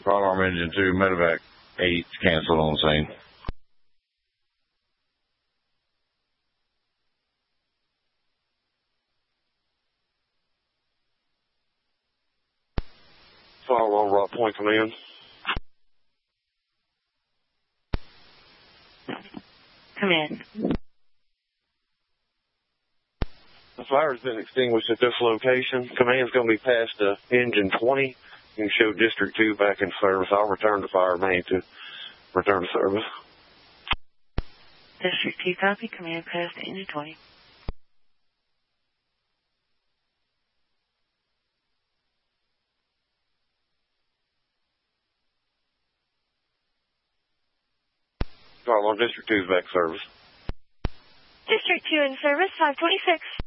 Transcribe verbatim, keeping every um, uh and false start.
Fire alarm engine two, medevac eight, canceled on scene. Fire alarm, Rock Point Command. Command. The fire has been extinguished at this location. Command's going to be past uh, engine twenty. You can show District two back in service. I'll return to fire main to return to service. District two, copy. Command past engine twenty. Fire alarm, District two is back in service. District two in service, five twenty-six.